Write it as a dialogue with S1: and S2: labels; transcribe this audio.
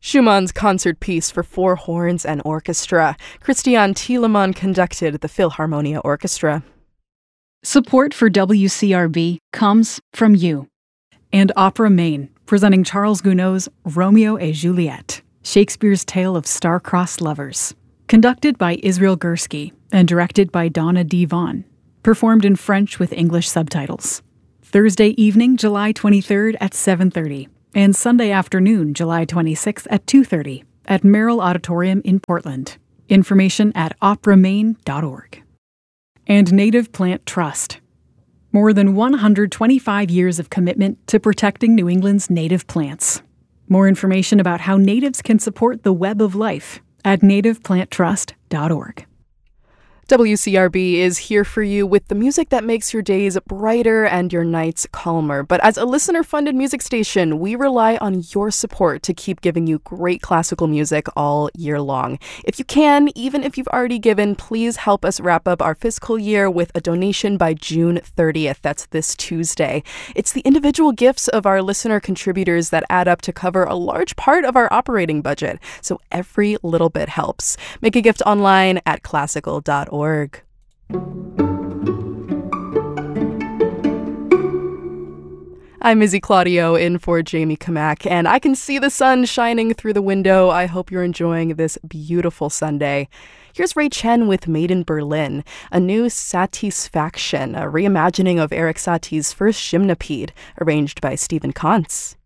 S1: Schumann's concert piece for four horns and orchestra. Christian Thielemann conducted the Philharmonia Orchestra.
S2: Support for WCRB comes from you. And Opera Maine, presenting Charles Gounod's Romeo et Juliet, Shakespeare's tale of star-crossed lovers. Conducted by Israel Gursky and directed by Donna D. Vaughn. Performed in French with English subtitles. Thursday evening, July 23rd at 7:30. And Sunday afternoon, July 26th at 2:30 at Merrill Auditorium in Portland. Information at operamaine.org. And Native Plant Trust. More than 125 years of commitment to protecting New England's native plants. More information about how natives can support the web of life at nativeplanttrust.org.
S1: WCRB is here for you with the music that makes your days brighter and your nights calmer. But as a listener-funded music station, we rely on your support to keep giving you great classical music all year long. If you can, even if you've already given, please help us wrap up our fiscal year with a donation by June 30th. That's this Tuesday. It's the individual gifts of our listener contributors that add up to cover a large part of our operating budget. So every little bit helps. Make a gift online at classical.org. I'm Izzy Claudio in for Jamie Kamak, and I can see the sun shining through the window. I hope you're enjoying this beautiful Sunday. Here's Ray Chen with Made in Berlin, a new Satisfaction, a reimagining of Erik Satie's first Gymnopede, arranged by Stephen Kantz.